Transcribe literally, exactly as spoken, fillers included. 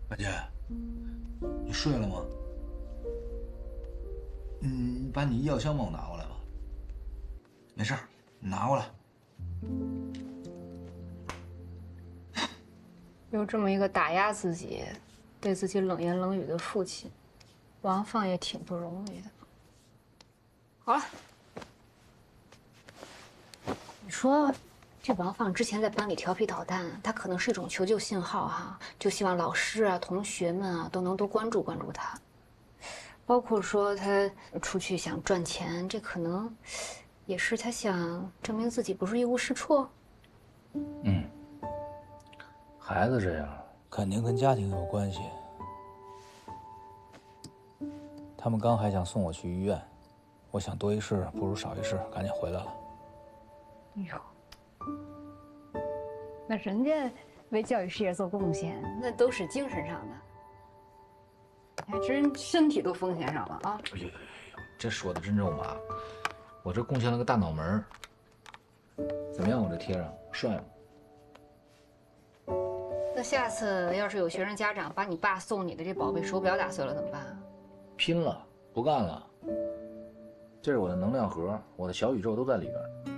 大姐，你睡了吗？嗯，你把你医药箱帮我拿过来吧。没事儿，你拿过来。 有这么一个打压自己、对自己冷言冷语的父亲，王放也挺不容易的。好了，你说这王放之前在班里调皮捣蛋，他可能是一种求救信号哈，就希望老师啊、同学们啊都能多关注关注他。包括说他出去想赚钱，这可能也是他想证明自己不是一无是处。 嗯，孩子这样肯定跟家庭有关系。他们刚还想送我去医院，我想多一事不如少一事，赶紧回来了。 哎呦，那人家为教育事业做贡献，那都是精神上的，你还真身体都奉献上了啊！ 哎呦呦呦，这说的真肉麻，我这贡献了个大脑门儿。怎么样？我这贴上帅吗？ 那下次要是有学生家长把你爸送你的这宝贝手表打碎了怎么办啊？ 拼了，不干了。这是我的能量盒，我的小宇宙都在里边。